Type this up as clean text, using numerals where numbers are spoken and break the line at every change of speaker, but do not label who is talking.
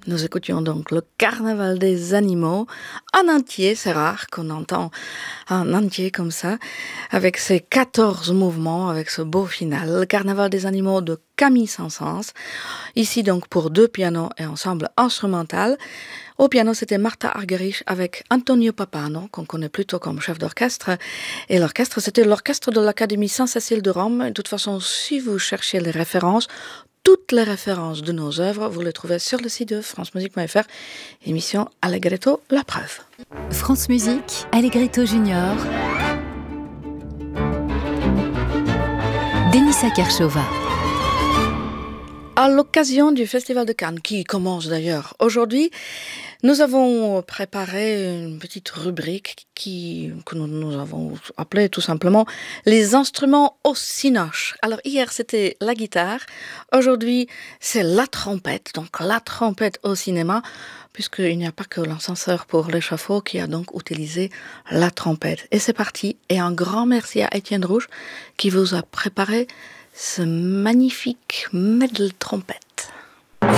Nous écoutions donc le Carnaval des animaux en entier, c'est rare qu'on entend en entier comme ça, avec ses 14 mouvements, avec ce beau final. Le Carnaval des animaux de Camille Saint-Saëns, ici donc pour 2 pianos et ensemble instrumental. Au piano, c'était Martha Argerich avec Antonio Papano, qu'on connaît plutôt comme chef d'orchestre. Et l'orchestre, c'était l'orchestre de l'Académie Saint-Cécile de Rome. De toute façon, si vous cherchez les références, toutes les références de nos œuvres, vous les trouvez sur le site de francemusique.fr. Émission Allegretto, la preuve.
France Musique, Allegretto Junior. Denisa Kershova.
À l'occasion du Festival de Cannes, qui commence d'ailleurs aujourd'hui, nous avons préparé une petite rubrique que nous avons appelée tout simplement les instruments au cinoche. Alors hier c'était la guitare, aujourd'hui c'est la trompette, donc la trompette au cinéma, puisqu'il n'y a pas que l'encenseur pour l'échafaud qui a donc utilisé la trompette. Et c'est parti, et un grand merci à Étienne Rouge qui vous a préparé ce magnifique medley trompette.